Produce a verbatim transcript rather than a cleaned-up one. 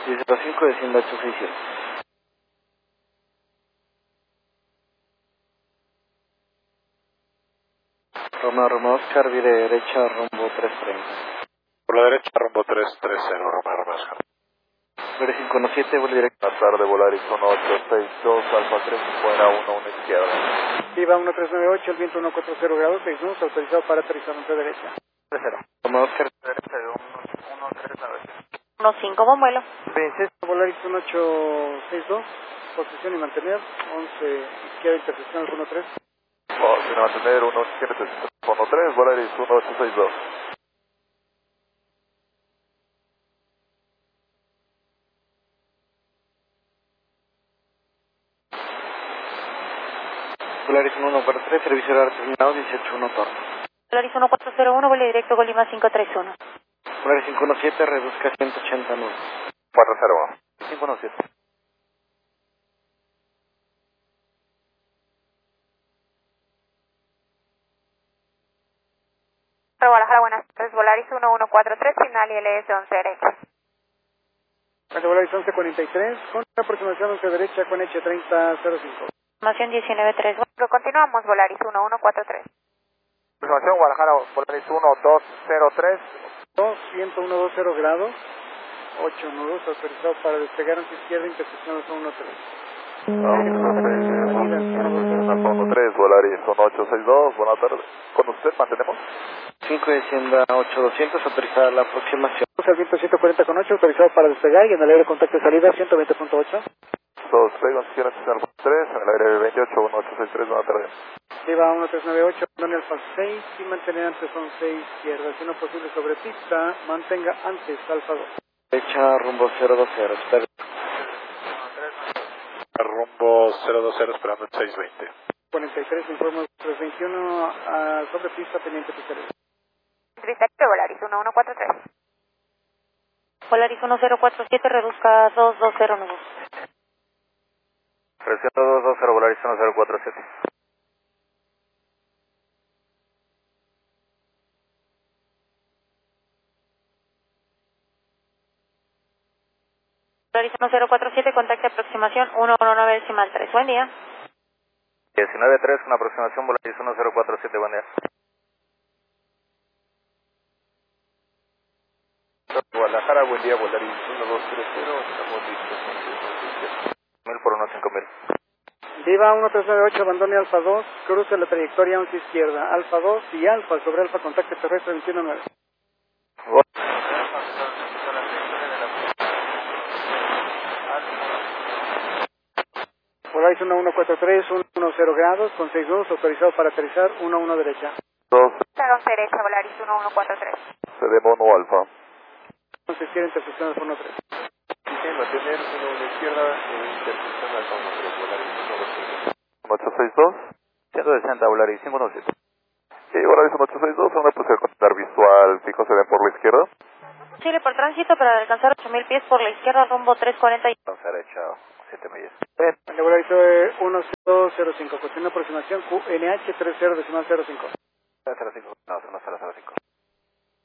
diez cero cinco, desciende ocho seis siete. Romeo, Romeo, Oscar, vire derecha, rumbo tres treinta. Por la derecha, rumbo tres treinta, Romeo, Romeo, Oscar. Volaris cinco uno siete, vuelo directo. Buenas tardes, Volaris uno ocho seis dos, Alfa tres, fuera uno, una izquierda. Viva uno tres nueve ocho, el viento uno cuatro cero grados, seis uno, autorizado para aterrizamiento de derecha. tres cero. Romeo, Oscar, Derecha de uno tres nueve. uno cinco, buen vuelo. Princesa, Volaris uno ocho seis dos, posición y mantener, once, izquierda, intersección uno tres. Oh, sin mantener uno izquierda, uno tres, Volaris uno ocho seis dos. Volaris uno cuatro tres, servicio horario terminado, dieciocho uno torno. Volaris uno cuatro cero uno, vuelo directo con Lima cinco tres uno. Volaris cinco uno siete, reduzca ciento ochenta nueve. cuatro cero uno. cinco uno siete. Guadalajara, buenas tardes. Volaris uno uno cuatro tres, final y L S once derecha. Volaris once cuarenta y tres, con aproximación once derecha con H treinta cero cinco. Información diecinueve tres. Bueno, continuamos, Volaris uno uno cuatro tres. Información Guadalajara, Volaris uno dos cero tres. dos, viento uno dos cero grados, ocho nudos, autorizado para despegar hacia izquierda, intersección uno tres. Alfa uno tres, Volaris uno ocho seis dos, buenas tardes. ¿Con usted mantenemos? cinco, descienda ocho doscientos, autorizada la aproximación. Al viento ciento cuarenta con ocho, autorizado para despegar y en el aire contacto de salida ciento veinte punto ocho. dos, seis, izquierda, Alfa tres, en el aire veintiocho, uno ocho seis tres, buenas tardes. Viva uno tres nueve ocho, Antonio Alfa seis y mantener antes son seis izquierda. Si no posible sobre pista, mantenga antes Alfa dos. Derecha, rumbo cero dos cero, espera. Rumbo cero dos cero, esperando el seis veinte. cuarenta y tres, informo tres veintiuno, a sobre pista, pendiente pista. Entrevista Volaris uno uno cuatro tres. Volaris uno cero cuatro siete, reduzca dos dos cero nudos. Presión dos dos cero, Volaris uno cero cuatro siete. Volaris uno cero cuatro siete, contacto aproximación uno uno nueve decimal tres. Buen día. diecinueve tres, con aproximación Volaris uno cero cuatro siete, buen día. Guadalajara, buen día, Volaris uno dos tres cero, estamos listos. Mil por uno cinco mil. Viva uno tres nueve ocho, abandone Alfa dos, cruce la trayectoria once izquierda, Alfa dos y Alfa sobre Alfa, contacto terrestre veintiuno nueve. Volaris uno uno cuatro tres, uno cero grados, con seis nudos, autorizado para aterrizar, uno uno derecha. dos, Salón derecha, Volaris uno uno cuatro tres. cedemos uno alfa. once izquierda, intersección Alfa uno tres. Mantener uno izquierda, intersección Alfa uno tres, Volaris uno dos cinco. uno ocho seis dos, ciento sesenta, Volaris cinco uno siete. Sí, Volaris uno ocho seis dos, una posición conectar visual, fijo se ven por la izquierda. Chile por tránsito para alcanzar ocho mil pies por la izquierda, rumbo tres cuarenta y uno. Entonces derecha, siete millas. El Volaris uno cero cero cinco, posición de aproximación Q N H tres cero decimal cero cinco. cero cinco, no, uno cero cero cinco.